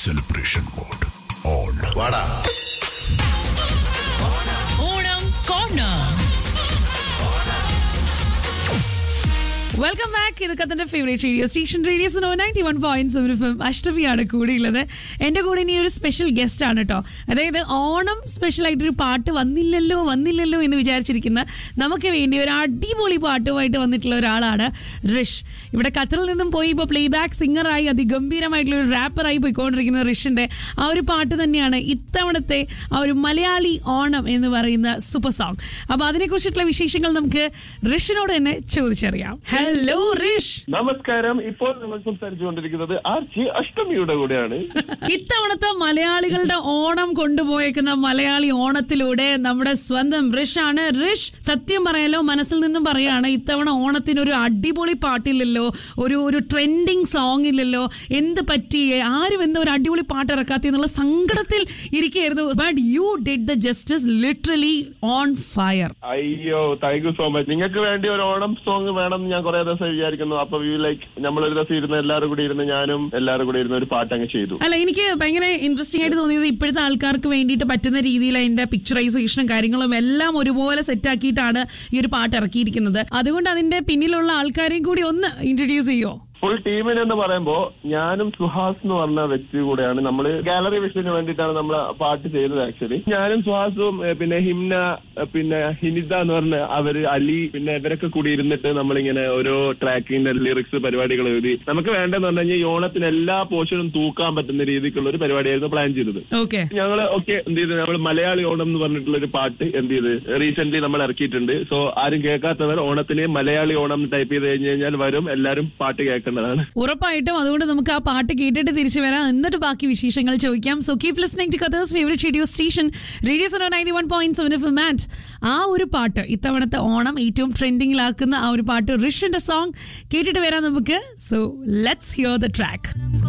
celebration mode on. Vada. Onam Corner. Welcome back. ഇതൊക്കെ തന്നെ favourite radio station radio 91.7 FM. അഷ്ടമിയാണ് കൂടെയുള്ളത്. എൻ്റെ കൂടെ ഇനി ഒരു സ്പെഷ്യൽ ഗസ്റ്റ് ആണ് കേട്ടോ. അതായത് ഓണം സ്പെഷ്യൽ ആയിട്ടൊരു പാട്ട് വന്നില്ലല്ലോ എന്ന് വിചാരിച്ചിരിക്കുന്ന നമുക്ക് വേണ്ടി ഒരു അടിപൊളി പാട്ടുമായിട്ട് വന്നിട്ടുള്ള ഒരാളാണ് റിഷ്. ഇവിടെ ഖത്തറിൽ നിന്നും പോയി ഇപ്പോൾ പ്ലേ ബാക്ക് സിംഗറായി അതിഗംഭീരമായിട്ടുള്ള ഒരു റാപ്പറായി പോയിക്കൊണ്ടിരിക്കുന്ന റിഷിന്റെ ആ ഒരു പാട്ട് തന്നെയാണ് ഇത്തവണത്തെ ആ ഒരു മലയാളി ഓണം എന്ന് പറയുന്ന സൂപ്പർ സോങ്. അപ്പൊ അതിനെക്കുറിച്ചിട്ടുള്ള വിശേഷങ്ങൾ നമുക്ക് റിഷിനോട് തന്നെ ചോദിച്ചറിയാം. ഹലോ റിഷ്. നമസ്കാരം. ഇപ്പോൾ നമ്മൾ സംസാരിച്ചുകൊണ്ടിരിക്കുന്നത് ആർച്ചി അഷ്ടമിയുടെ കൂടെയാണ്. ഇത്തവണത്തെ മലയാളികളുടെ ഓണം കൊണ്ടുപോയേക്കുന്ന മലയാളി ഓണത്തിലൂടെ നമ്മുടെ സ്വന്തം റിഷ് ആണ്. റിഷ്, സത്യം പറയാലോ, മനസ്സിൽ നിന്നും പറയാണ്, ഇത്തവണ ഓണത്തിന് ഒരു അടിപൊളി പാട്ടില്ലല്ലോ, ഒരു ട്രെൻഡിങ് സോങ് ഇല്ലല്ലോ, എന്ത് പറ്റി, ആരും എന്താ ഒരു അടിപൊളി പാട്ട് ഇറക്കാത്ത എന്നുള്ള സങ്കടത്തിൽ ഇരിക്കുകയായിരുന്നു. But you did the justice, literally on fire. അയ്യോ, താങ്ക് യു സോ മച്ച്. നിങ്ങൾക്ക് വേണ്ടി ഒരു ഓണം സോങ് വേണം ഞാൻ കുറെ ദിവസം വിചാരിക്കുന്നു. അപ്പൊ നമ്മളൊരു ദിവസം ഇരുന്ന് എല്ലാവരും കൂടി ഇരുന്ന് ഞാനും എല്ലാവരും കൂടി ഇരുന്ന് ഒരു പാട്ട് അങ്ങ് ചെയ്തു. അല്ല, എനിക്ക് ഭയങ്കര ഇൻട്രസ്റ്റിംഗ് ആയിട്ട് തോന്നിയത് ഇപ്പോഴത്തെ ആൾക്കാർക്ക് വേണ്ടിയിട്ട് പറ്റുന്ന രീതിയിൽ അതിന്റെ പിക്ചറൈസേഷനും കാര്യങ്ങളും എല്ലാം ഒരുപോലെ സെറ്റ് ആക്കിയിട്ടാണ് ഈ ഒരു പാട്ട് ഇറക്കിയിരിക്കുന്നത്. അതുകൊണ്ട് അതിന്റെ പിന്നിലുള്ള ആൾക്കാരെയും കൂടി ഒന്ന് ഇൻട്രൊഡ്യൂസ് ചെയ്യോ? ഫുൾ ടീമിനെന്ന് പറയുമ്പോ ഞാനും സുഹാസ് എന്ന് പറഞ്ഞ വ്യക്തി കൂടെയാണ്. നമ്മള് ഗാലറി വിഷന് വേണ്ടിയിട്ടാണ് നമ്മൾ പാട്ട് ചെയ്തത്. ആക്ച്വലി ഞാനും സുഹാസും പിന്നെ ഹിംന, പിന്നെ ഹിനിത എന്ന് പറഞ്ഞ അവര്, അലി, പിന്നെ ഇവരൊക്കെ കൂടി ഇരുന്നിട്ട് നമ്മളിങ്ങനെ ഓരോ ട്രാക്കിന്റെ ലിറിക്സ് പരിപാടികൾ എഴുതി. നമുക്ക് വേണ്ടെന്ന് പറഞ്ഞു കഴിഞ്ഞാൽ ഈ ഓണത്തിന് എല്ലാ പോർഷനും തൂക്കാൻ പറ്റുന്ന രീതിക്കുള്ള ഒരു പരിപാടിയായിരുന്നു പ്ലാൻ ചെയ്തത്. ഞങ്ങള് എന്ത് ചെയ്ത്, നമ്മൾ മലയാളി ഓണം എന്ന് പറഞ്ഞിട്ടുള്ള ഒരു പാട്ട് എന്ത് ചെയ്ത് റീസെന്റ് നമ്മൾ ഇറക്കിയിട്ടുണ്ട്. സോ ആരും കേൾക്കാത്തവർ ഓണത്തിന് മലയാളി ഓണം ടൈപ്പ് ചെയ്ത് കഴിഞ്ഞ് കഴിഞ്ഞാൽ വരും, എല്ലാരും പാട്ട് കേൾക്കും. ഉറപ്പായിട്ടും. അതുകൊണ്ട് നമുക്ക് ആ പാട്ട് കേട്ടിട്ട് തിരിച്ചു വരാം, എന്നിട്ട് ബാക്കി വിശേഷങ്ങൾ ചോദിക്കാം. So keep listening to Qatar's favourite radio station radio 91.7 FM. ആ ഒരു പാട്ട് ഇത്തവണത്തെ ഓണം ഏറ്റവും ട്രെൻഡിങ്ങിലാക്കുന്ന ആ ഒരു പാട്ട്, റിഷിന്റെ സോങ് കേട്ടിട്ട് വരാം നമുക്ക്. So let's here the track.